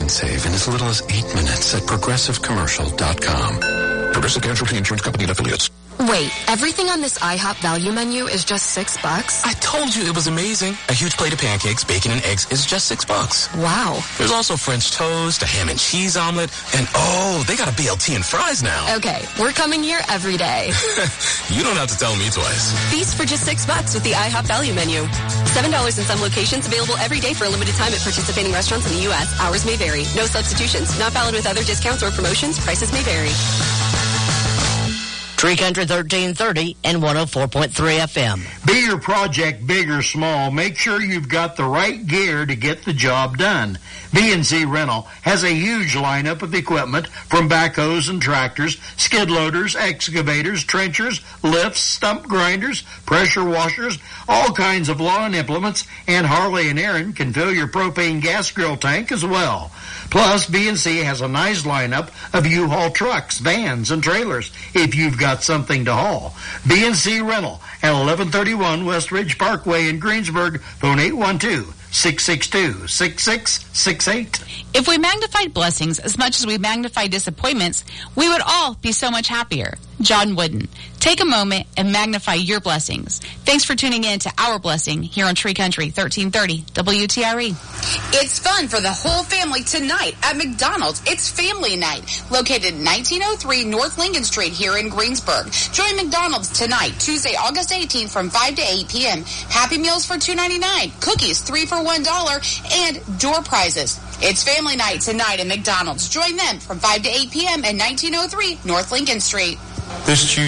can save in as little as 8 minutes at ProgressiveCommercial.com. Progressive Casualty Insurance Company and Affiliates. Wait, everything on this IHOP value menu is just $6? I told you it was amazing. A huge plate of pancakes, bacon, and eggs is just $6. Wow. There's also French toast, a ham and cheese omelet, and they got a BLT and fries now. Okay, we're coming here every day. You don't have to tell me twice. Feast for just $6 with the IHOP value menu. $7 in some locations, available every day for a limited time at participating restaurants in the U.S. Hours may vary. No substitutions. Not valid with other discounts or promotions. Prices may vary. Tree Country 1330 and 104.3 FM. Be your project big or small, make sure you've got the right gear to get the job done. B&Z Rental has a huge lineup of equipment from backhoes and tractors, skid loaders, excavators, trenchers, lifts, stump grinders, pressure washers, all kinds of lawn implements, and Harley and Aaron can fill your propane gas grill tank as well. Plus, B&C has a nice lineup of U-Haul trucks, vans, and trailers if you've got something to haul. B&C Rental at 1131 West Ridge Parkway in Greensburg. Phone 812-662-6668. If we magnified blessings as much as we magnify disappointments, we would all be so much happier. John Wooden. Take a moment and magnify your blessings. Thanks for tuning in to Our Blessing here on Tree Country 1330 WTRE. It's fun for the whole family tonight at McDonald's. It's Family Night, located 1903 North Lincoln Street here in Greensburg. Join McDonald's tonight, Tuesday, August 18th from 5 to 8 p.m. Happy Meals for $2.99, cookies 3 for $1, and door prizes. It's Family Night tonight at McDonald's. Join them from 5 to 8 p.m. at 1903 North Lincoln Street. This Tuesday.